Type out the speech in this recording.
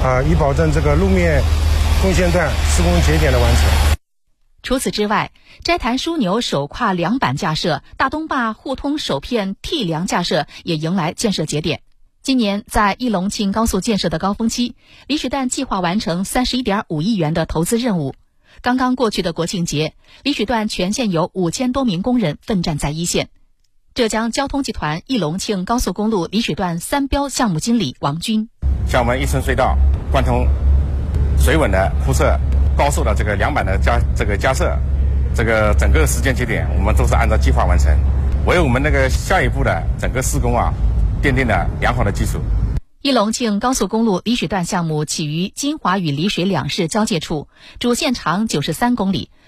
以保证这个路面中线段施工节点的完成。 除此之外，斋潭枢纽首跨梁板架设、大东坝互通首片 T 梁架设也迎来建设节点。今年在义隆庆高速建设的高峰期，李水段计划完成31.5亿元的投资任务。刚刚过去的国庆节，李水段全线有5000多名工人奋战在一线。浙江交通集团义隆庆高速公路李水段3标项目经理王军： 像我们一村隧道贯通水稳的铺设高速的这个梁板的加设，这个整个时间节点我们都是按照计划完成，为我们那个下一步的整个施工奠定了良好的基础。 义隆庆高速公路李水段项目起于金华与丽水两市交界处，主线长93公里，